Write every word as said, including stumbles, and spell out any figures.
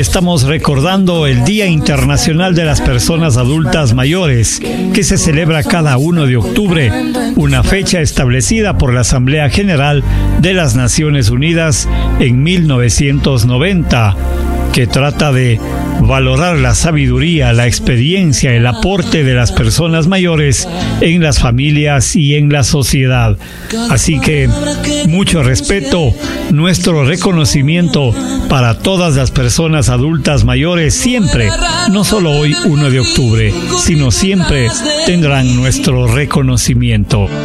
estamos recordando el Día Internacional de las Personas Adultas Mayores, que se celebra cada uno de octubre, una fecha establecida por la Asamblea General de las Naciones Unidas en mil novecientos noventa, que trata de valorar la sabiduría, la experiencia, el aporte de las personas mayores en las familias y en la sociedad. Así que mucho respeto, nuestro reconocimiento para todas las personas adultas mayores siempre, no solo hoy uno de octubre, sino siempre tendrán nuestro reconocimiento.